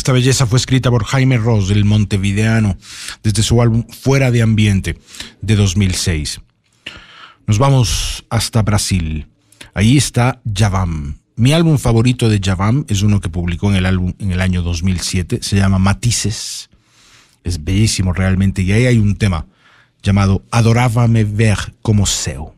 Esta belleza fue escrita por Jaime Ross, el montevideano, desde su álbum Fuera de Ambiente de 2006. Nos vamos hasta Brasil. Ahí está Djavan. Mi álbum favorito de Djavan es uno que publicó en el año 2007. Se llama Matices. Es bellísimo realmente. Y ahí hay un tema llamado Adorava me ver como seu.